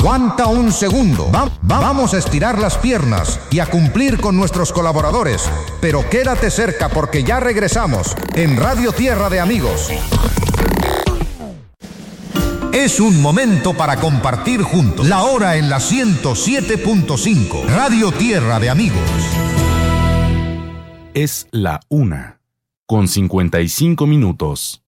Aguanta un segundo. Vamos a estirar las piernas y a cumplir con nuestros colaboradores. Pero quédate cerca porque ya regresamos en Radio Tierra de Amigos. Es un momento para compartir juntos. La hora en la 107.5. Radio Tierra de Amigos. Es la 1:55.